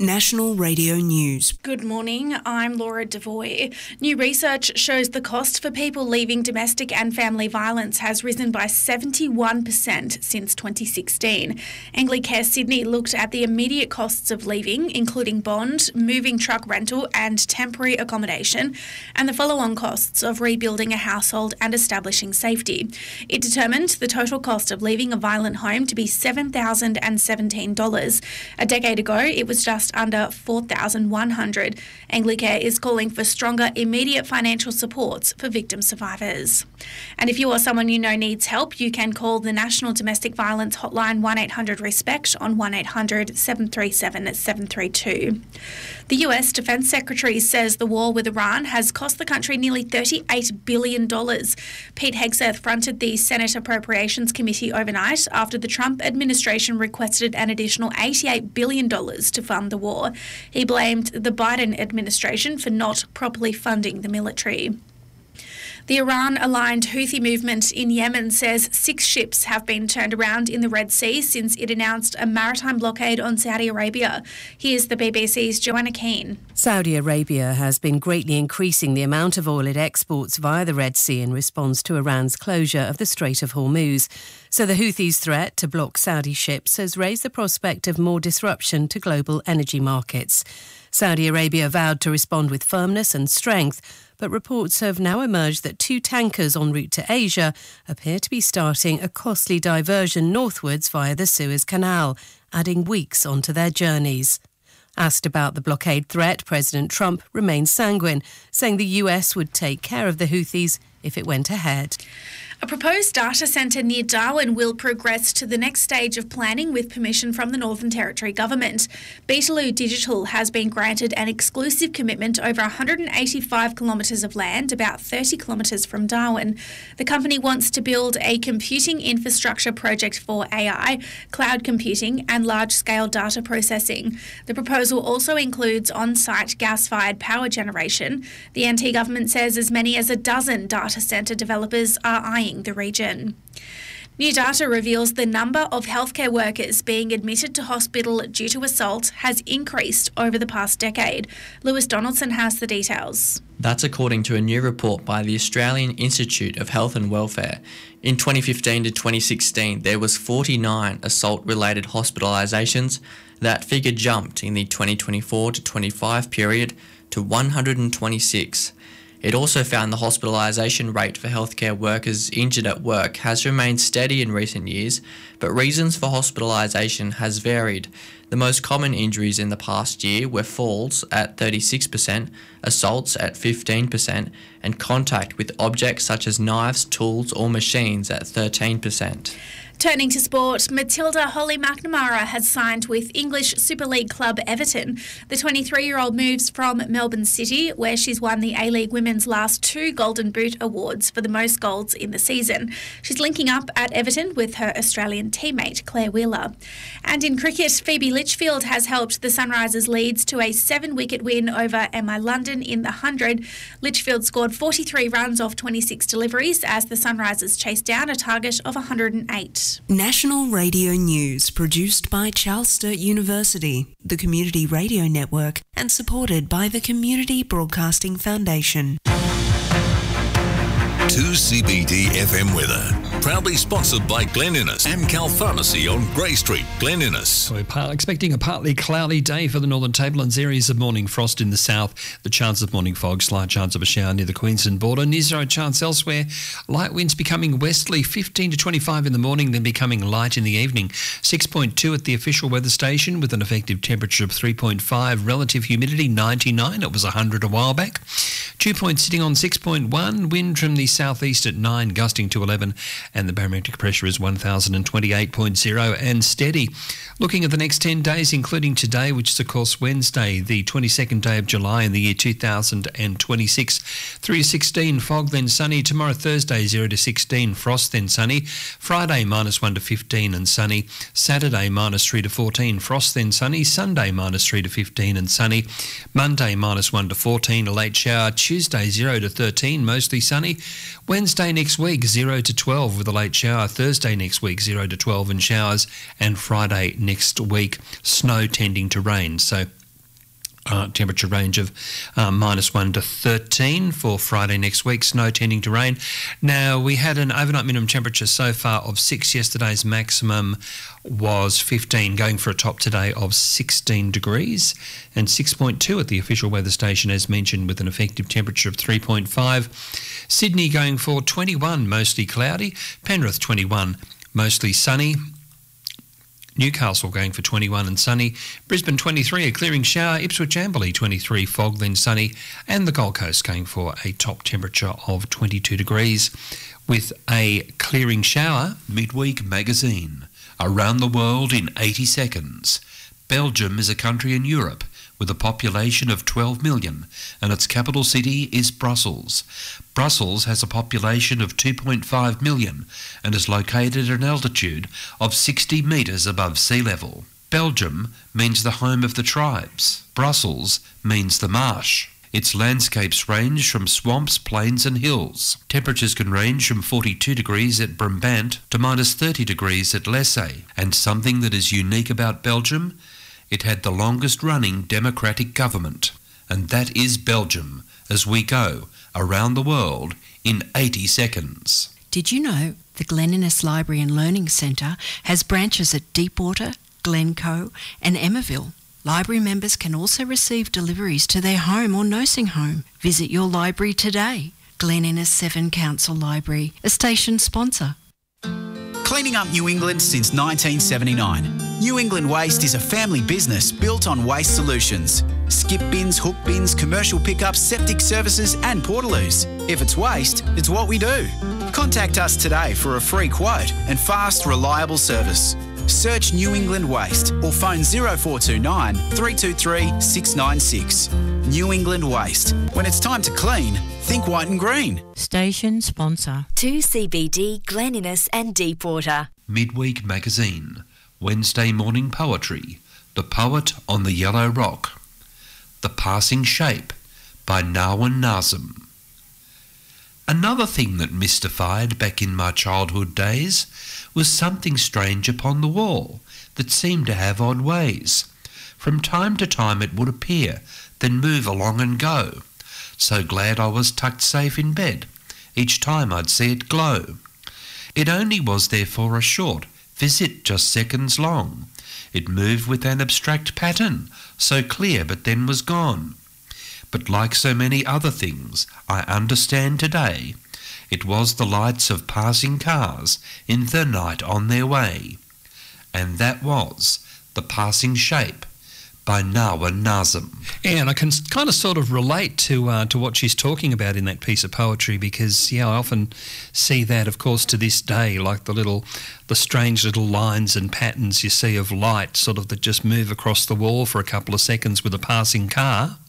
National Radio News. Good morning, I'm Laura Devoy. New research shows the cost for people leaving domestic and family violence has risen by 71% since 2016. Anglicare Sydney looked at the immediate costs of leaving, including bond, moving truck rental and temporary accommodation, and the follow-on costs of rebuilding a household and establishing safety. It determined the total cost of leaving a violent home to be $7,017. A decade ago, it was just under $4,100. Anglicare is calling for stronger immediate financial supports for victim survivors. And if you or someone you know needs help, you can call the National Domestic Violence Hotline 1-800-RESPECT on 1-800-737-732. The US Defence Secretary says the war with Iran has cost the country nearly $38 billion. Pete Hegseth fronted the Senate Appropriations Committee overnight after the Trump administration requested an additional $88 billion to fund the war. He blamed the Biden administration for not properly funding the military. The Iran-aligned Houthi movement in Yemen says 6 ships have been turned around in the Red Sea since it announced a maritime blockade on Saudi Arabia. Here's the BBC's Joanna Keane. Saudi Arabia has been greatly increasing the amount of oil it exports via the Red Sea in response to Iran's closure of the Strait of Hormuz. So the Houthis' threat to block Saudi ships has raised the prospect of more disruption to global energy markets. Saudi Arabia vowed to respond with firmness and strength, but reports have now emerged that 2 tankers en route to Asia appear to be starting a costly diversion northwards via the Suez Canal, adding weeks onto their journeys. Asked about the blockade threat, President Trump remains sanguine, saying the US would take care of the Houthis if it went ahead. A proposed data centre near Darwin will progress to the next stage of planning with permission from the Northern Territory Government. Beetaloo Digital has been granted an exclusive commitment over 185 kilometres of land, about 30 kilometres from Darwin. The company wants to build a computing infrastructure project for AI, cloud computing and large-scale data processing. The proposal also includes on-site gas-fired power generation. The NT government says as many as a dozen data centre developers are eyeing the region. New data reveals the number of healthcare workers being admitted to hospital due to assault has increased over the past decade. Lewis Donaldson has the details. That's according to a new report by the Australian Institute of Health and Welfare. In 2015 to 2016, there was 49 assault-related hospitalisations. That figure jumped in the 2024 to 25 period to 126. It also found the hospitalisation rate for healthcare workers injured at work has remained steady in recent years, but reasons for hospitalisation has varied. The most common injuries in the past year were falls at 36%, assaults at 15%, and contact with objects such as knives, tools or machines at 13%. Turning to sport, Matilda Holly McNamara has signed with English Super League club Everton. The 23-year-old moves from Melbourne City, where she's won the A-League Women's last 2 Golden Boot awards for the most goals in the season. She's linking up at Everton with her Australian teammate Claire Wheeler. And in cricket, Phoebe Litchfield has helped the Sunrisers Leeds to a 7-wicket win over MI London in the 100. Litchfield scored 43 runs off 26 deliveries as the Sunrisers chased down a target of 108. National Radio News, produced by Charles Sturt University, the Community Radio Network, and supported by the Community Broadcasting Foundation. 2CBD FM weather. Proudly sponsored by Glen Innes, Amcal Pharmacy on Grey Street, Glen Innes. We're expecting a partly cloudy day for the Northern Tablelands. Areas of morning frost in the south. The chance of morning fog, slight chance of a shower near the Queensland border. Near zero chance elsewhere. Light winds becoming westerly, 15 to 25 in the morning, then becoming light in the evening. 6.2 at the official weather station with an effective temperature of 3.5. Relative humidity 99. It was 100 a while back. 2 points sitting on 6.1. Wind from the southeast at 9, gusting to 11. And the barometric pressure is 1028.0 and steady. Looking at the next 10 days, including today, which is, of course, Wednesday, the 22nd day of July in the year 2026. 3 to 16, fog, then sunny. Tomorrow, Thursday, 0 to 16, frost, then sunny. Friday, -1 to 15 and sunny. Saturday, -3 to 14, frost, then sunny. Sunday, -3 to 15 and sunny. Monday, -1 to 14, a late shower. Tuesday, 0 to 13, mostly sunny. Wednesday next week, 0 to 12 with a late shower. Thursday next week, 0 to 12 and showers. And Friday next week, snow tending to rain. So Temperature range of -1 to 13 for Friday next week. Snow tending to rain. Now, we had an overnight minimum temperature so far of 6. Yesterday's maximum was 15, going for a top today of 16 degrees and 6.2 at the official weather station, as mentioned, with an effective temperature of 3.5. Sydney going for 21, mostly cloudy. Penrith 21, mostly sunny. Newcastle going for 21 and sunny. Brisbane 23, a clearing shower. Ipswich Amberley 23, fog then sunny. And the Gold Coast going for a top temperature of 22 degrees with a clearing shower. Midweek Magazine. Around the world in 80 seconds. Belgium is a country in Europe with a population of 12 million, and its capital city is Brussels. Brussels has a population of 2.5 million and is located at an altitude of 60 metres above sea level. Belgium means the home of the tribes. Brussels means the marsh. Its landscapes range from swamps, plains and hills. Temperatures can range from 42 degrees at Brabant to -30 degrees at Lessay. And something that is unique about Belgium, it had the longest running democratic government. And that is Belgium, as we go around the world in 80 seconds. Did you know the Glen Innes Library and Learning Centre has branches at Deepwater, Glencoe and Emmaville? Library members can also receive deliveries to their home or nursing home. Visit your library today. Glen Innes 7 Council Library, a station sponsor. Cleaning up New England since 1979. New England Waste is a family business built on waste solutions. Skip bins, hook bins, commercial pickups, septic services and portaloos. If it's waste, it's what we do. Contact us today for a free quote and fast, reliable service. Search New England Waste or phone 0429 323 696. New England Waste. When it's time to clean, think white and green. Station sponsor. 2CBD, Glen Innes and Deepwater. Midweek Magazine. Wednesday Morning Poetry. The Poet on the Yellow Rock. The Passing Shape by Nawin Nazim. Another thing that mystified back in my childhood days was something strange upon the wall that seemed to have odd ways. From time to time it would appear, then move along and go. So glad I was tucked safe in bed each time I'd see it glow. It only was there for a short visit, just seconds long. It moved with an abstract pattern, so clear but then was gone. But like so many other things I understand today, it was the lights of passing cars in the night on their way. And that was The Passing Shape by Nawin Nazim. Yeah, and I can kind of sort of relate to what she's talking about in that piece of poetry because, I often see that, of course, to this day, like the strange little lines and patterns you see of light sort of that just move across the wall for a couple of seconds with a passing car.